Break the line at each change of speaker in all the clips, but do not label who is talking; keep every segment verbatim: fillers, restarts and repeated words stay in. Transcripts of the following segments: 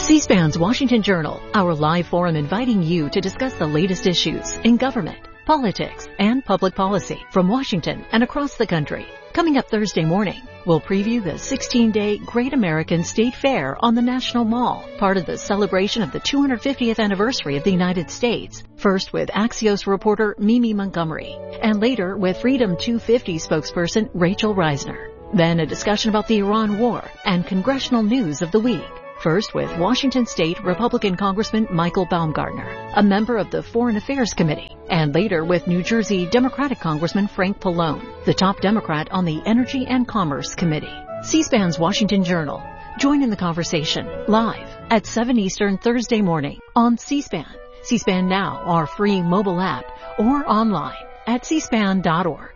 C-SPAN's Washington Journal, our live forum inviting you to discuss the latest issues in government, politics, and public policy from Washington and across the country. Coming up Thursday morning, we'll preview the sixteen-day Great American State Fair on the National Mall, part of the celebration of the two hundred fiftieth anniversary of the United States. First with Axios reporter Mimi Montgomery, and later with Freedom two fifty spokesperson Rachel Reisner. Then a discussion about the Iran war and congressional news of the week. First with Washington State Republican Congressman Michael Baumgartner, a member of the Foreign Affairs Committee, and later with New Jersey Democratic Congressman Frank Pallone, the top Democrat on the Energy and Commerce Committee. C-SPAN's Washington Journal. Join in the conversation live at seven Eastern Thursday morning on C-SPAN, C-SPAN Now, our free mobile app, or online at c span dot org.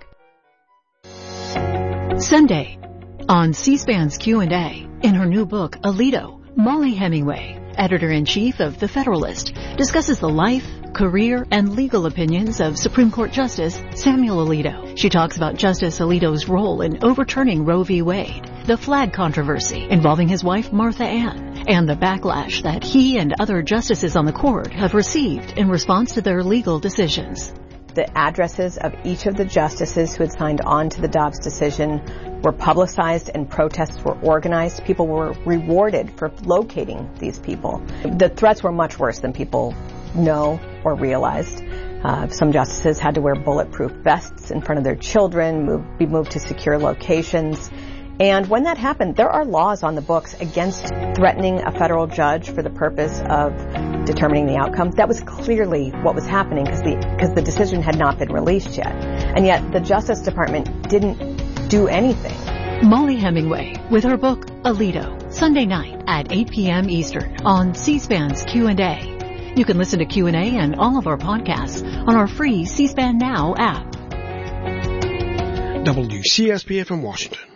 Sunday on C-SPAN's Q and A, in her new book, Alito, Mollie Hemingway, editor-in-chief of The Federalist, discusses the life, career, and legal opinions of Supreme Court Justice Samuel Alito. She talks about Justice Alito's role in overturning Roe v. Wade, the flag controversy involving his wife Martha Ann, and the backlash that he and other justices on the court have received in response to their legal decisions.
The addresses of each of the justices who had signed on to the Dobbs decision were publicized and protests were organized. People were rewarded for locating these people. The threats were much worse than people know or realized. Uh, some justices had to wear bulletproof vests in front of their children, move, be moved to secure locations. And when that happened, there are laws on the books against threatening a federal judge for the purpose of determining the outcome. That was clearly what was happening because the, because the decision had not been released yet. And yet the Justice Department didn't do anything.
Mollie Hemingway with her book, Alito, Sunday night at eight p.m. Eastern on C-SPAN's Q and A. You can listen to Q and A and all of our podcasts on our free C-SPAN Now app.
W C S P F from Washington.